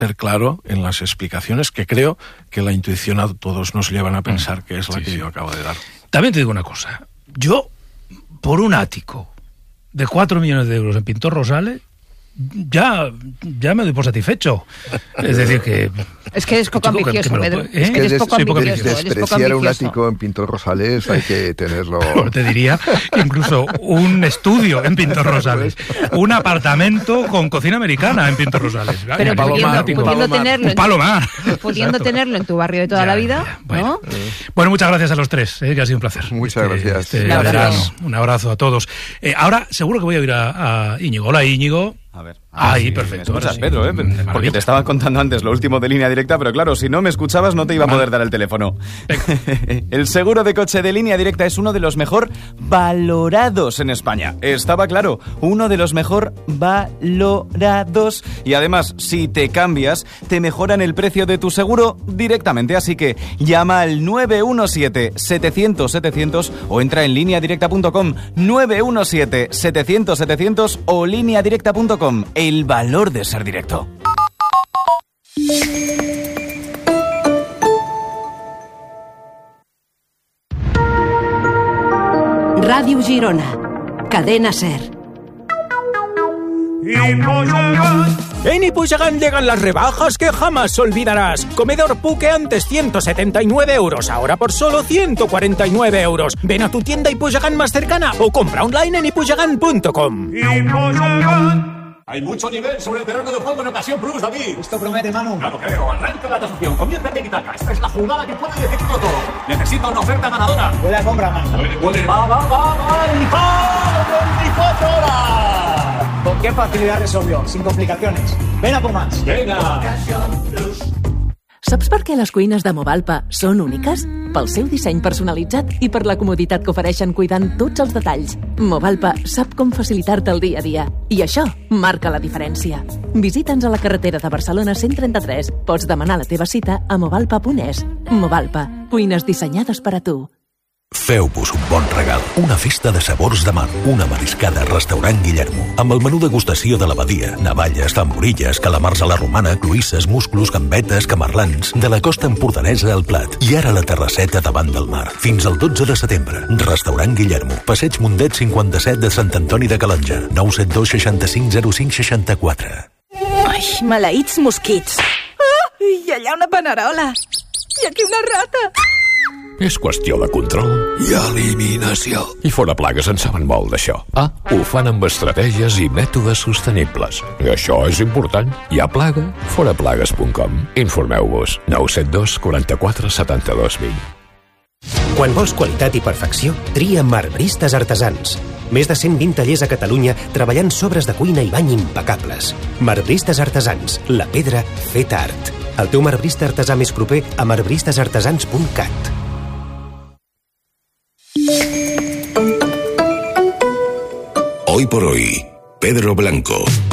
ser claro en las explicaciones que creo que la intuición a todos nos llevan a pensar que es la que yo acabo de dar. También te digo una cosa. Yo, por un ático de 4 millones de euros en Pintor Rosales, ya me doy por satisfecho. Es decir que... Es que es poco ambicioso, Pedro. Es que eres poco ambicioso. despreciar un ático en Pintor Rosales hay que tenerlo... Te diría incluso un estudio en Pintor Rosales, un apartamento con cocina americana en Pintor Rosales. Pero pudiendo tenerlo en tu barrio de toda la vida, ¿no? Bueno, muchas gracias a los tres, que ha sido un placer. Muchas gracias. Un abrazo a todos. Ahora seguro que voy a oír a Íñigo. Hola, Íñigo. A ver. Ahí, perfecto. Me escuchas, Pedro, porque te estaba contando antes lo último de Línea Directa, pero claro, si no me escuchabas no te iba a poder dar el teléfono. El seguro de coche de Línea Directa es uno de los mejor valorados en España. Estaba claro, uno de los mejor valorados. Y además, si te cambias, te mejoran el precio de tu seguro directamente. Así que llama al 917-700-700 o entra en lineadirecta.com. 917-700-700 o lineadirecta.com. El valor de ser directo. Radio Girona, Cadena Ser. En Ipuigagán llegan las rebajas que jamás olvidarás. Comedor Puque antes 179 euros, ahora por solo 149 euros. Ven a tu tienda Ipuigagán más cercana o compra online en ipuigagán.com. Hay mucho nivel sobre el terreno de juego en Ocasión Plus, David. Esto promete, Manu. Claro, creo. Arranca la tasación. Comienza el tiki-taka. Esta es la jugada que puede decidirlo todo. Necesita una oferta ganadora. Huele a compra, Manu. Va. ¡El 24 horas! ¿Con qué facilidad resolvió? Sin complicaciones. Ven a por más. Venga. Saps per què les cuines de Movalpa són úniques? Pel seu disseny personalitzat i per la comoditat que ofereixen cuidant tots els detalls. Movalpa sap com facilitar-te el dia a dia. I això marca la diferència. Visita'ns a la carretera de Barcelona 133. Pots demanar la teva cita a movalpa.es. Movalpa, cuines dissenyades per a tu. Feu-vos un bon regal, una festa de sabors de mar, una mariscada al restaurant Guillermo, amb el menú degustació de la badia, navalles, tamborilles, calamars a la romana, cloïsses, musclos, gambetes, camarlans, de la costa empordanesa al plat, i ara la terrasseta davant del mar, fins al 12 de setembre. Restaurant Guillermo, Passeig Mundet 57 de Sant Antoni de Calonja, 972 65 05 64. Ai, maleïts mosquits. I allà una panerola. I aquí una rata. És qüestió de control i eliminació. I Fora Plagues en saben molt d'això. Ho fan amb estratègies i mètodes sostenibles. I això és important. Hi ha plaga? Foraplagues.com. Informeu-vos. 972 44 72 20. Quan vols qualitat i perfecció, tria Marbristes Artesans. Més de 120 tallers a Catalunya treballant sobres de cuina i bany impecables. Marbristes Artesans, la pedra feta art. El teu marbrista artesà més proper a marbristesartesans.cat. Hoy por hoy, Pedro Blanco.